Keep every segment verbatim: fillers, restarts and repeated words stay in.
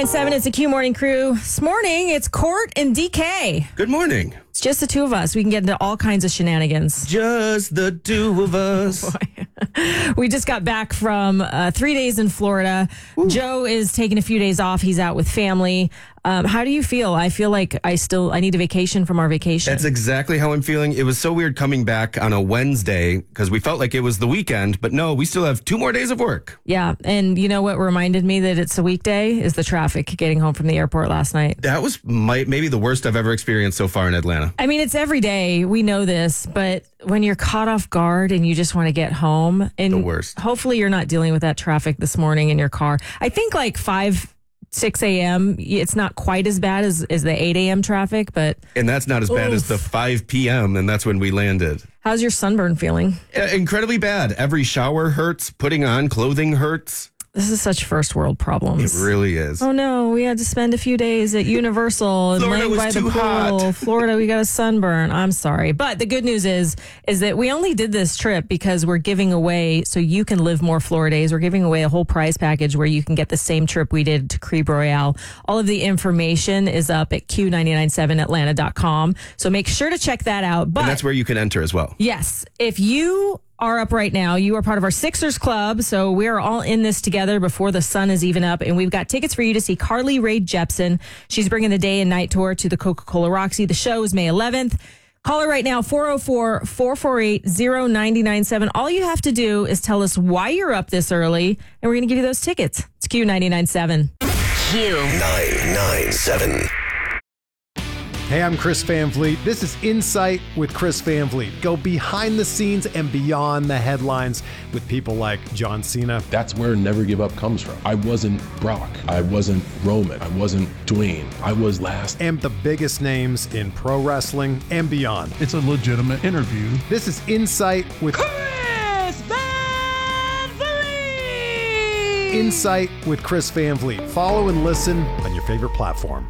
ninety-nine point seven, it's a Q Morning Crew. This morning, it's Court and D K. Good morning. It's just the two of us. We can get into all kinds of shenanigans. Just the two of us. We just got back from uh, three days in Florida. Ooh. Joe is taking a few days off. He's out with family. Um, how do you feel? I feel like I still I need a vacation from our vacation. That's exactly how I'm feeling. It was so weird coming back on a Wednesday because we felt like it was the weekend, but no, we still have two more days of work. Yeah, and you know what reminded me that it's a weekday is the traffic getting home from the airport last night. That was my, maybe the worst I've ever experienced so far in Atlanta. I mean, it's every day. We know this, but when you're caught off guard and you just want to get home, and the worst. Hopefully you're not dealing with that traffic this morning in your car. I think like five six a.m. it's not quite as bad as, as the eight a.m. traffic, but... And that's not as bad oof. as the five p.m., and that's when we landed. How's your sunburn feeling? Uh, incredibly bad. Every shower hurts. Putting on clothing hurts. This is such first world problems. It really is. Oh, no. We had to spend a few days at Universal and Florida laying was by the too pool. hot. Florida, we got a sunburn. I'm sorry. But the good news is, is that we only did this trip because we're giving away, so you can live more Florida days. We're giving away a whole prize package where you can get the same trip we did to Crib Royale. All of the information is up at Q nine nine seven Atlanta dot com. So make sure to check that out. But and that's where you can enter as well. Yes. If you are up right now, you are part of our Sixers Club, so we're all in this together before the sun is even up, and we've got tickets for you to see Carly Rae Jepsen. She's bringing the day and night tour to the Coca-Cola Roxy. The show is May eleventh. Call her right now, four oh four, four four eight, oh nine nine seven. All you have to do is tell us why you're up this early, and we're going to give you those tickets. It's Q nine nine seven. Q nine nine seven. Hey, I'm Chris Van Vliet. This is Insight with Chris Van Vliet. Go behind the scenes and beyond the headlines with people like John Cena. That's where Never Give Up comes from. I wasn't Brock. I wasn't Roman. I wasn't Dwayne. I was last. And the biggest names in pro wrestling and beyond. It's a legitimate interview. This is Insight with Chris Van Vliet. Insight with Chris Van Vliet. Follow and listen on your favorite platform.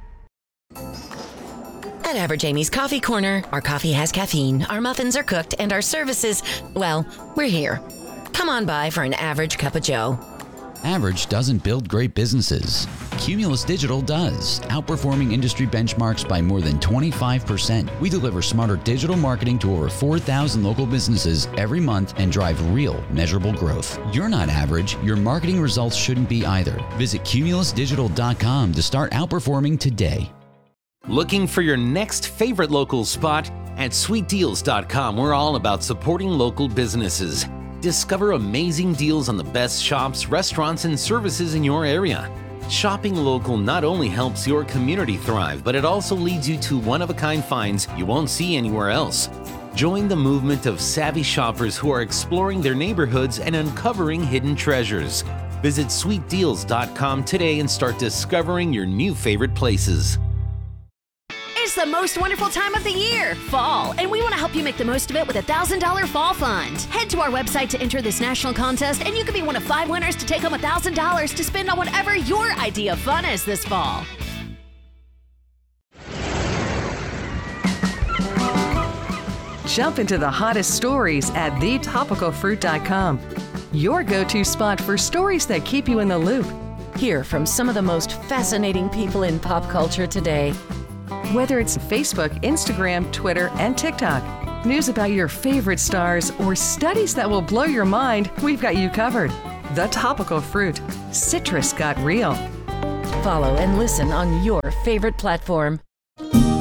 At Average Amy's Coffee Corner, our coffee has caffeine, our muffins are cooked, and our services, well, we're here. Come on by for an average cup of joe. Average doesn't build great businesses. Cumulus Digital does, outperforming industry benchmarks by more than twenty-five percent. We deliver smarter digital marketing to over four thousand local businesses every month and drive real, measurable growth. You're not average. Your marketing results shouldn't be either. Visit cumulus digital dot com to start outperforming today. Looking for your next favorite local spot? At sweet deals dot com, we're all about supporting local businesses. Discover amazing deals on the best shops, restaurants, and services in your area. Shopping local not only helps your community thrive, but it also leads you to one-of-a-kind finds you won't see anywhere else. Join the movement of savvy shoppers who are exploring their neighborhoods and uncovering hidden treasures. Visit sweet deals dot com today and start discovering your new favorite places. It's the most wonderful time of the year, fall, and we want to help you make the most of it with a one thousand dollars Fall Fund. Head to our website to enter this national contest, and you could be one of five winners to take home one thousand dollars to spend on whatever your idea of fun is this fall. Jump into the hottest stories at the topical fruit dot com. Your go-to spot for stories that keep you in the loop. Hear from some of the most fascinating people in pop culture today. Whether it's Facebook, Instagram, Twitter, and TikTok, news about your favorite stars, or studies that will blow your mind, we've got you covered. The Topical Fruit. Citrus got real. Follow and listen on your favorite platform.